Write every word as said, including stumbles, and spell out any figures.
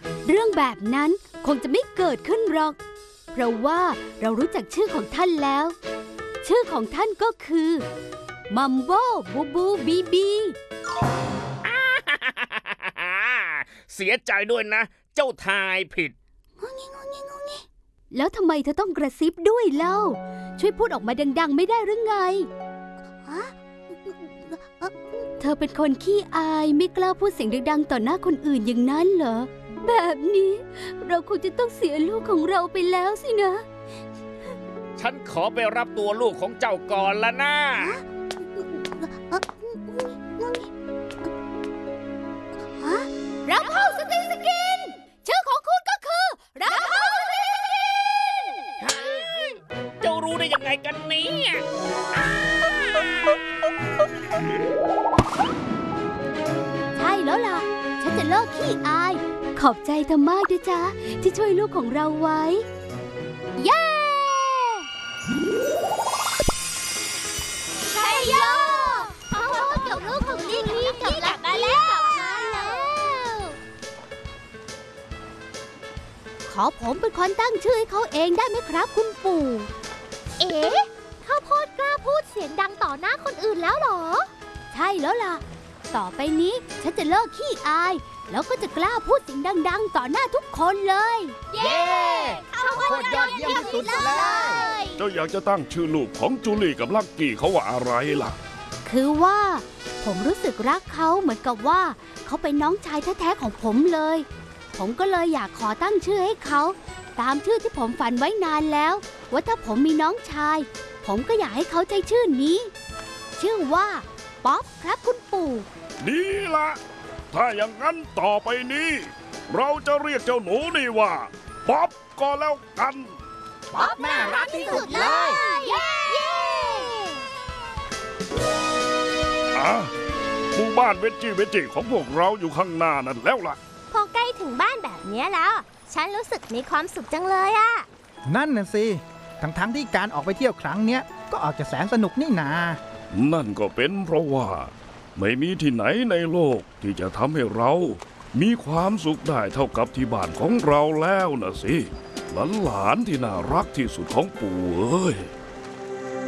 เรื่องแบบนั้นคงจะไม่เกิดขึ้นหรอก เพราะว่าเรารู้จักชื่อของท่านแล้ว ชื่อของท่านก็คือมัมโบบูบูบีบีเสียใจด้วยนะเจ้าทายผิดแล้วทำไมเธอต้องกระซิบด้วยเล่าช่วยพูดออกมาดังๆไม่ได้หรือไงเธอเป็นคนขี้อายไม่กล้าพูดเสียงดังๆต่อหน้าคนอื่นอย่างนั้นเหรอแบบนี้เราคงจะต้องเสียลูกของเราไปแล้วสินะฉันขอไปรับตัวลูกของเจ้าก่อนละนะรับเข้าสตีสกินชื่อของคุณก็คือรับเข้าสตีสกินเจ้ารู้ได้ยังไงกันเนี่ยใช่แล้วล่ะฉันจะเลิกขี้อายขอบใจเธอมากด้วยจ้าที่ช่วยลูกของเราไว้เย้ใช่โยโอ้เกี่ยวลูกของนี่นี่กลับมาแล้วขอผมเป็นคนตั้งชื่อให้เขาเองได้ไหมครับคุณปู่เอ๋ข้าวโพดกล้าพูดเสียงดังต่อหน้าคนอื่นแล้วหรอใช่แล้วล่ะต่อไปนี้ฉันจะเลิกขี้อายแล้วก็จะกล้าพูดเสียงดังๆต่อหน้าทุกคนเลยเย้ข้าวโพดยอดเยี่ยมที่สุดเลยเจ้าอยากจะตั้งชื่อลูกของจูลี่กับลักกี้เขาว่าอะไรล่ะคือว่าผมรู้สึกรักเขาเหมือนกับว่าเขาเป็นน้องชายแท้ๆของผมเลยผมก็เลยอยากขอตั้งชื่อให้เขาตามชื่อที่ผมฝันไว้นานแล้วว่าถ้าผมมีน้องชายผมก็อยากให้เขาใช้ชื่อนี้ชื่อว่าป๊อปครับคุณปู่ดีละถ้าอย่างนั้นต่อไปนี้เราจะเรียกเจ้าหนูนี่ว่าป๊อปก็แล้วกันป๊อปน่ารักที่สุดเลยเย้อ่ะหมู่บ้านเวจิเวจิของพวกเราอยู่ข้างหน้านั่นแล้วล่ะพอใกล้ถึงบ้านแบบนี้แล้วฉันรู้สึกมีความสุขจังเลยอะนั่นน่ะสิทั้งๆที่การออกไปเที่ยวครั้งเนี้ยก็ออกจะแสนสนุกนี่นานั่นก็เป็นเพราะว่าไม่มีที่ไหนในโลกที่จะทำให้เรามีความสุขได้เท่ากับที่บ้านของเราแล้วนะสิหลานๆที่น่ารักที่สุดของปู่เอ้ย